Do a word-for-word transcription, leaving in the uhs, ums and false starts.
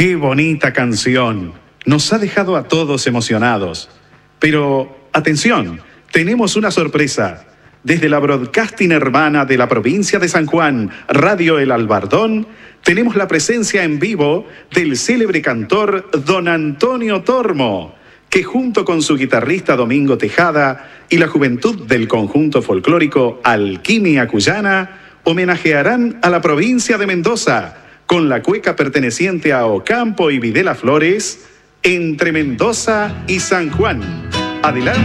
Qué bonita canción. Nos ha dejado a todos emocionados. Pero, atención, tenemos una sorpresa. Desde la broadcasting hermana de la provincia de San Juan, Radio El Albardón, tenemos la presencia en vivo del célebre cantor Don Antonio Tormo, que junto con su guitarrista Domingo Tejada y la juventud del conjunto folclórico Alquimia Cuyana, homenajearán a la provincia de Mendoza con la cueca perteneciente a Ocampo y Videla Flores, Entre Mendoza y San Juan. Adelante.